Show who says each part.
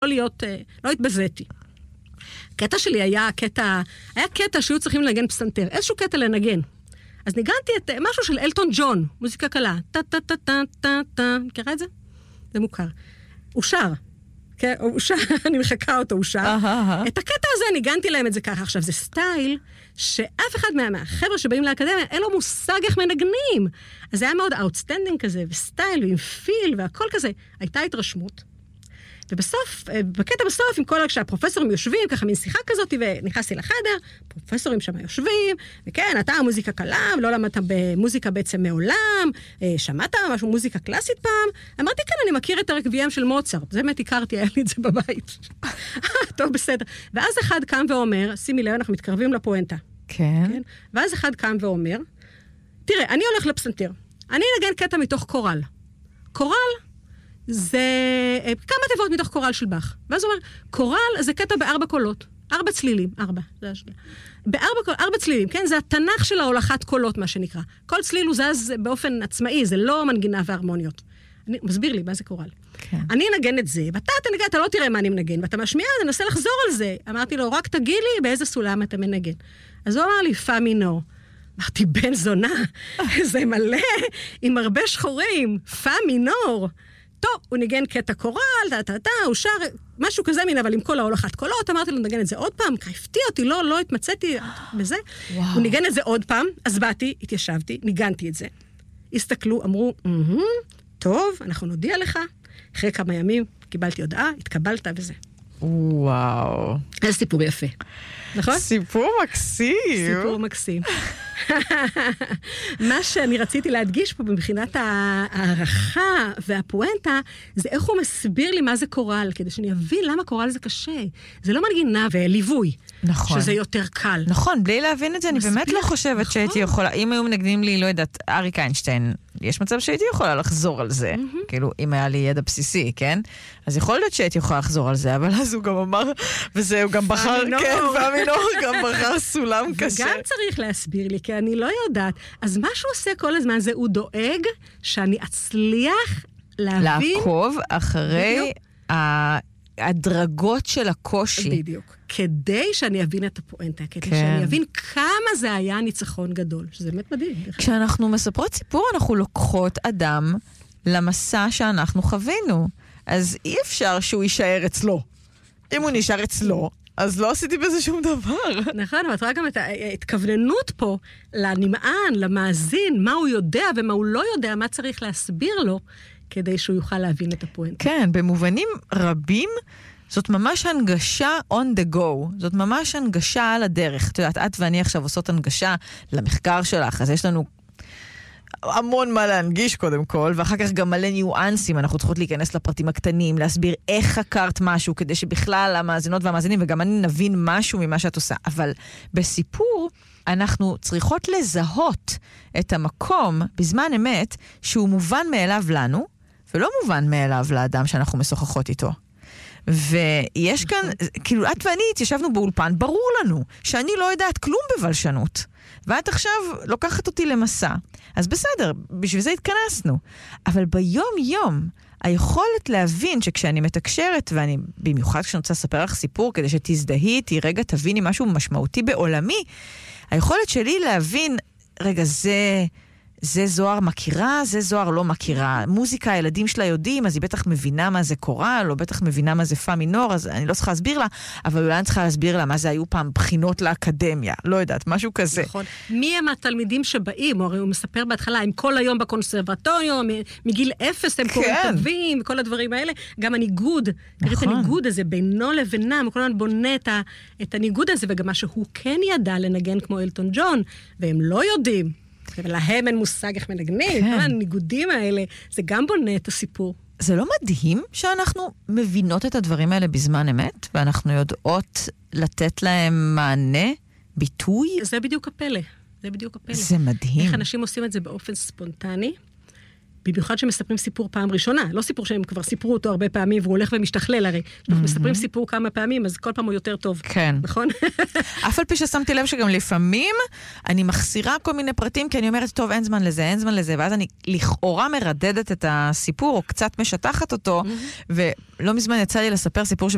Speaker 1: להיות, לא התבזיתי. הקטע שלי היה קטע שהיו צריכים לנגן פסנתר, איזשהו קטע לנגן. אז ניגנתי את משהו של אלטון ג'ון, מוזיקה קלה. טה-טה-טה-טה-טה. מכירה את זה? זה מוכר. הוא שר. הוא שר, אני מחכה אותו, הוא שר. את הקטע הזה ניגנתי להם את זה ככה. עכשיו, זה סטייל שאף אחד מהחבר'ה שבאים לאקדמיה, אין לו מושג איך מנגנים. אז זה היה מאוד outstanding כזה, וסטייל, ועם פיל, והכל כזה. הייתה התרשמות. ובסוף, בקטע בסוף, עם כל כשהפרופסורים יושבים, ככה מין שיחה כזאת, ונכנסתי לחדר, פרופסורים שם יושבים, וכן, אתה מוזיקה קלה, לא למדת במוזיקה בעצם מעולם, שמעת משהו מוזיקה קלאסית פעם, אמרתי, כן, אני מכיר את הרקביים של מוצרט, זה באמת הכרתי, היה לי את זה בבית. טוב, בסדר. ואז אחד קם ואומר, שימי לב, אנחנו מתקרבים לפואנטה.
Speaker 2: כן.
Speaker 1: ואז אחד קם ואומר, תראה, אני הולך לפסנתר, אני נגן קטע מתוך קורל. קורל זה כמה תיבות מתוך קורל של באך. ואז הוא אומר, קורל זה קטע ב4 קולות. 4 צלילים. 4. זה השאלה. ב4 צלילים, כן? זה התנ"ך של ההולכת קולות, מה שנקרא. כל צליל הוא זז באופן עצמאי, זה לא מנגינה והרמוניות. מסביר לי, מה זה קורל?
Speaker 2: כן.
Speaker 1: אני אנגן את זה, ואתה תנגן, אתה לא תראה מה אני מנגן, ואתה משמיע, אני אנסה לחזור על זה. אמרתי לו, רק תגיד לי באיזה סולם אתה מנגן. אז הוא אמר לי, פה מינור. אמרתי, בן זונה, זה מלא, עם הרבה שחורים, פה מינור. טוב, הוא ניגן קטע קורל, הוא שר, משהו כזה מין, אבל עם כל ההולכת קולות, אמרתי לו, נגן את זה עוד פעם, הפתיע אותי, לא התמצאתי בזה. הוא ניגן את זה עוד פעם, אז באתי, התיישבתי, ניגנתי את זה. הסתכלו, אמרו, טוב, אנחנו נודיע לך. אחרי כמה ימים קיבלתי הודעה, התקבלת וזה.
Speaker 2: וואו.
Speaker 1: זה סיפור יפה. נכון?
Speaker 2: סיפור מקסים.
Speaker 1: סיפור מקסים. מה שאני רציתי להדגיש פה מבחינת הערכה והפואנטה, זה איך הוא מסביר לי מה זה קורל, כדי שאני אבין למה קורל זה קשה. זה לא מנגינה וליווי.
Speaker 2: נכון.
Speaker 1: שזה יותר קל.
Speaker 2: נכון, בלי להבין את זה, אני באמת לא חושבת שהייתי יכולה, אם היו מנגנים לי, לא יודעת, אריק איינשטיין, יש מצב שהייתי יכולה לחזור על זה. כאילו, אם היה לי ידע בסיסי, כן? אז יכול להיות שהייתי יכולה לחזור על זה, אבל אז הוא גם אמר, וזה, הוא גם בחר, כן, והמינור גם בחר סולם קשה.
Speaker 1: וגם צריך להסביר לי, כי אני לא יודעת. אז מה שהוא עושה כל הזמן זה, הוא דואג שאני אצליח להבין.
Speaker 2: לעקוב אחרי הדרגות של הקושי.
Speaker 1: בדיוק. כדי שאני אבין את הפואנטה, כדי שאני אבין כמה זה היה ניצחון גדול, שזה באמת מדהים.
Speaker 2: כשאנחנו מספרות סיפור, אנחנו לוקחות אדם למסע שאנחנו חווינו. אז אי אפשר שהוא יישאר אצלו. אם הוא נשאר אצלו, אז לא עשיתי בזה שום דבר.
Speaker 1: נכון, אבל תראה גם את ההתכווננות פה לנמען, למאזין, מה הוא יודע ומה הוא לא יודע, מה צריך להסביר לו, כדי שהוא יוכל להבין את הפואנטה.
Speaker 2: כן, במובנים רבים, זאת ממש הנגשה on the go. זאת ממש הנגשה על הדרך. את יודעת, את ואני עכשיו עושות הנגשה למחקר שלך, אז יש לנו המון מה להנגיש קודם כל, ואחר כך גם מלא ניואנסים, אנחנו צריכות להיכנס לפרטים הקטנים, להסביר איך חקרת משהו, כדי שבכלל המאזינות והמאזינים, וגם אני נבין משהו ממה שאת עושה. אבל בסיפור, אנחנו צריכות לזהות את המקום בזמן אמת, שהוא מובן מאליו לנו, ולא מובן מאליו לאדם שאנחנו משוחחות איתו. ויש כאן, כאילו, את ואני התיישבנו באולפן, ברור לנו שאני לא יודעת כלום בבלשנות. ואת עכשיו לוקחת אותי למסע. אז בסדר, בשביל זה התכנסנו. אבל ביום יום, היכולת להבין שכשאני מתקשרת, ואני במיוחד כשאני רוצה לספר לך סיפור, כדי שתזדהי איתי, רגע תביני משהו משמעותי בעולמי, היכולת שלי להבין, רגע, זה זוהר מכירה, זה זוהר לא מכירה. מוזיקה, הילדים שלה יודעים, אז היא בטח מבינה מה זה קורל, או בטח מבינה מה זה פה מינור, אז אני לא צריכה להסביר לה, אבל אולי אני צריכה להסביר לה מה זה היו פעם בחינות לאקדמיה. לא יודעת, משהו כזה.
Speaker 1: נכון. מי הם התלמידים שבאים? הרי הוא מספר בהתחלה, הם כל היום בקונסרבטוריום, מגיל 0 הם קוראים טובים, וכל הדברים האלה. גם הניגוד, תראי את הניגוד הזה בינו לבינם, הוא כל הזמן בונה את הניגוד הזה, וגם מה שהוא כן ידע לנגן כמו אלטון ג'ון, והם לא יודעים. ולהם אין מושג איך מנגנים, כל הניגודים האלה, זה גם בונה את הסיפור.
Speaker 2: זה לא מדהים שאנחנו מבינות את הדברים האלה בזמן אמת, ואנחנו יודעות לתת להם מענה, ביטוי?
Speaker 1: זה בדיוק הפלא, זה בדיוק הפלא.
Speaker 2: זה מדהים.
Speaker 1: איך אנשים עושים את זה באופן ספונטני, במיוחד שמספרים סיפור פעם ראשונה, לא סיפור שהם כבר סיפרו אותו הרבה פעמים, והוא הולך ומשתכלל הרי. אנחנו מספרים סיפור כמה פעמים, אז כל פעם הוא יותר טוב.
Speaker 2: כן.
Speaker 1: נכון?
Speaker 2: אף על פי ששמתי לב שגם לפעמים אני מחסירה כל מיני פרטים, כי אני אומרת, טוב, אין זמן לזה, ואז אני לכאורה מרדדת את הסיפור, או קצת משטחת אותו, ולא מזמן יצא לי לספר סיפור